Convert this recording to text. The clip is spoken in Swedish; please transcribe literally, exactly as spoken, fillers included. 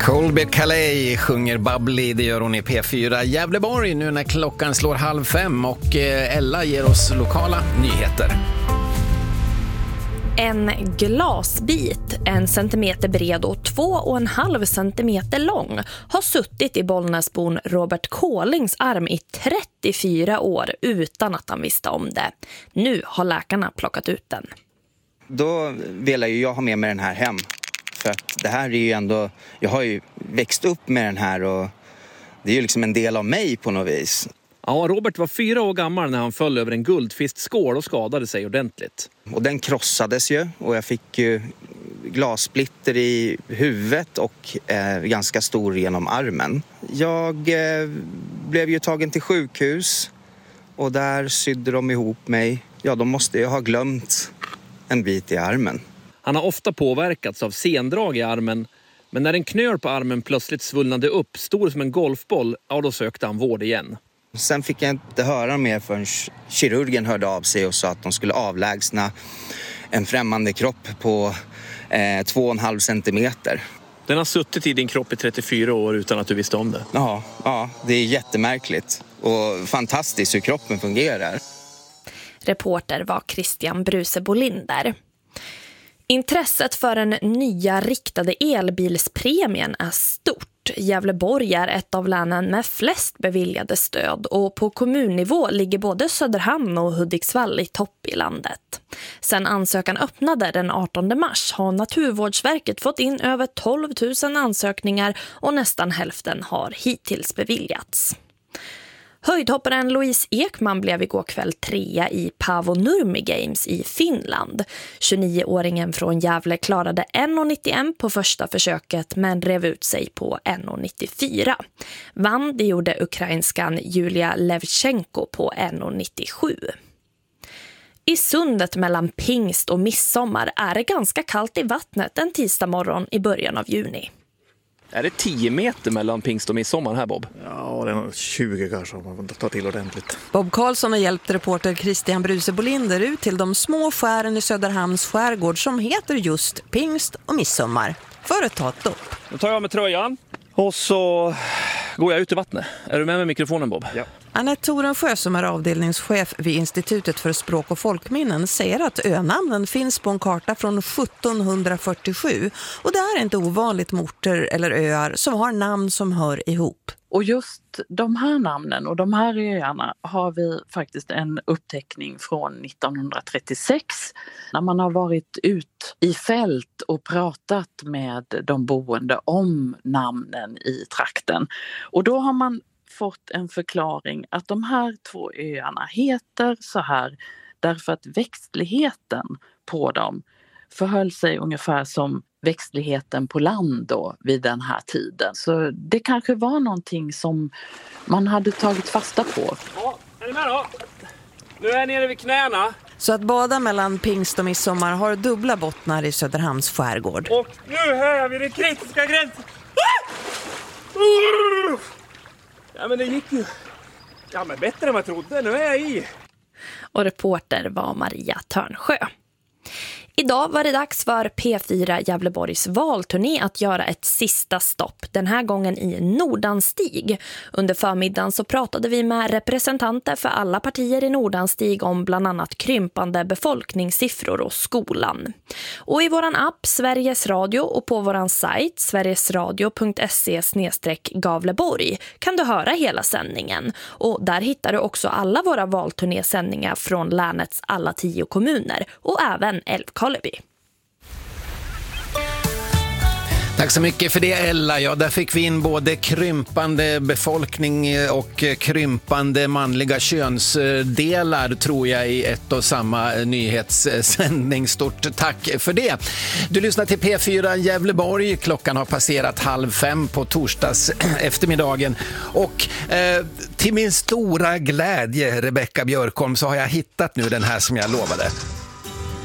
Colby Calais sjunger Bubbly, det gör hon i P fyra Gävleborg nu när klockan slår halv fem och Ella ger oss lokala nyheter. En glasbit, en centimeter bred och två och en halv centimeter lång, har suttit i Bollnäsbon Robert Kålings arm i trettiofyra år utan att han visste om det. Nu har läkarna plockat ut den. Då vill ju jag ha med mig den här hem. För att det här är ju ändå, jag har ju växt upp med den här och det är ju liksom en del av mig på något vis. Ja, Robert var fyra år gammal när han föll över en guldfiskskål och skadade sig ordentligt. Och den krossades ju och jag fick ju glassplitter i huvudet och eh, ganska stor genom armen. Jag eh, blev ju tagen till sjukhus och där sydde de ihop mig. Ja, de måste ju ha glömt en bit i armen. Han har ofta påverkats av sendrag i armen, men när en knöl på armen plötsligt svullnade upp, stor som en golfboll, ja då sökte han vård igen. Sen fick jag inte höra mer förrän kirurgen hörde av sig och sa att de skulle avlägsna en främmande kropp på eh, två och en halv centimeter. Den har suttit i din kropp i trettiofyra år utan att du visste om det. Ja, ja, det är jättemärkligt och fantastiskt hur kroppen fungerar. Reporter var Christian Bruse Bolinder. Intresset för den nya riktade elbilspremien är stort. Gävleborg är ett av länen med flest beviljade stöd och på kommunnivå ligger både Söderhamn och Hudiksvall i topp i landet. Sen ansökan öppnade den artonde mars har Naturvårdsverket fått in över tolv tusen ansökningar och nästan hälften har hittills beviljats. Höjdhopparen Louise Ekman blev igår kväll trea i Paavo Nurmi Games i Finland. tjugonioåringen från Gävle klarade en komma nittioen på första försöket men rev ut sig på en komma nittiofyra. Vann det gjorde ukrainskan Julia Levchenko på en komma nittiosju. I sundet mellan pingst och midsommar är det ganska kallt i vattnet en tisdag morgon i början av juni. Är det tio meter mellan pingst och midsommar här, Bob? Ja, det är nog tjugo kanske om man tar till ordentligt. Bob Karlsson har hjälpt reporter Christian Bruse Bolinder ut till de små skären i Söderhamns skärgård som heter just pingst och midsommar. För att ta ett dopp. Nu tar jag av mig tröjan och så går jag ut i vattnet. Är du med med mikrofonen, Bob? Ja. Anette Torensjö som är avdelningschef vid Institutet för språk- och folkminnen säger att önamnen finns på en karta från sjuttonhundrafyrtiosju och det är inte ovanligt med orter eller öar som har namn som hör ihop. Och just de här namnen och de här öarna har vi faktiskt en uppteckning från nittonhundratrettiosex när man har varit ut i fält och pratat med de boende om namnen i trakten. Och då har man fått en förklaring att de här två öarna heter så här därför att växtligheten på dem förhöll sig ungefär som växtligheten på land då vid den här tiden. Så det kanske var någonting som man hade tagit fasta på. Ja, är ni med då? Nu är jag nere vid knäna. Så att bada mellan pingst och midsommar har dubbla bottnar i Söderhamns skärgård. Och nu är vi den kritiska gränsen. Ja, men det gick ju ja, men bättre än vad jag trodde. Nu är jag i. Och reporter var Maria Törnsjö. Idag var det dags för P fyra Gävleborgs valturné att göra ett sista stopp, den här gången i Nordanstig. Under förmiddagen så pratade vi med representanter för alla partier i Nordanstig om bland annat krympande befolkningssiffror och skolan. Och i våran app Sveriges Radio och på våran sajt sverigesradio punkt se slash Gavleborg kan du höra hela sändningen. Och där hittar du också alla våra valturnésändningar från länets alla tio kommuner och även Älvkarleby. Tack så mycket för det, Ella. Ja, där fick vi in både krympande befolkning och krympande manliga könsdelar, tror jag, i ett och samma nyhetssändning. Stort tack för det. Du lyssnar till P fyra Gävleborg. Klockan har passerat halv fem på torsdags eftermiddagen. Och eh, till min stora glädje, Rebecka Björkholm, så har jag hittat nu den här som jag lovade.